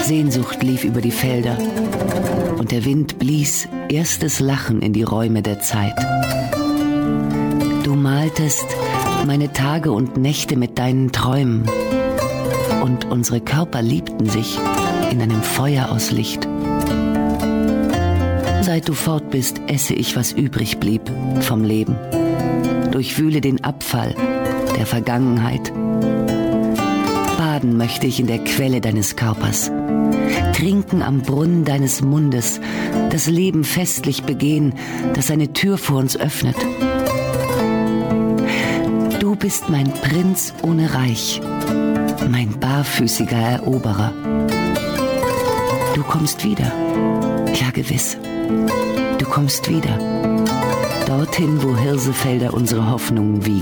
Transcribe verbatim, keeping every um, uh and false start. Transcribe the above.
Sehnsucht lief über die Felder und der Wind blies erstes Lachen in die Räume der Zeit. Du maltest meine Tage und Nächte mit deinen Träumen und unsere Körper liebten sich in einem Feuer aus Licht. Seit du fort bist, esse ich, was übrig blieb vom Leben, durchwühle den Abfall der Vergangenheit. Baden möchte ich in der Quelle deines Körpers, trinken am Brunnen deines Mundes, das Leben festlich begehen, das eine Tür vor uns öffnet. Du bist mein Prinz ohne Reich, mein barfüßiger Eroberer. Du kommst wieder, ja gewiss, du kommst wieder, dorthin, wo Hirsefelder unsere Hoffnungen wiegen.